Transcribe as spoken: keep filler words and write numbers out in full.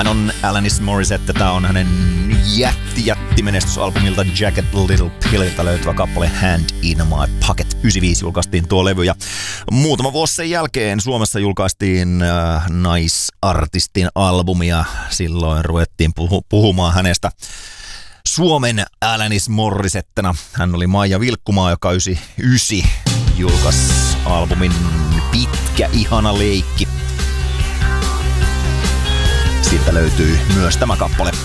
Hän on Alanis Morissette. Tää on hänen jätti jätti menestysalbumilta Jagged Little Pilliltä löytyvä kappale Hand in My Pocket. yhdeksänkymmentäviisi julkaistiin tuo levy ja muutama vuosi sen jälkeen Suomessa julkaistiin äh, naisartistin albumia. Silloin ruvettiin puhu- puhumaan hänestä Suomen Alanis Morissettena. Hän oli Maija Vilkkumaa, joka yhdeksänkymmentäyhdeksän julkaisi albumin Pitkä ihana leikki. Siitä löytyy myös tämä kappale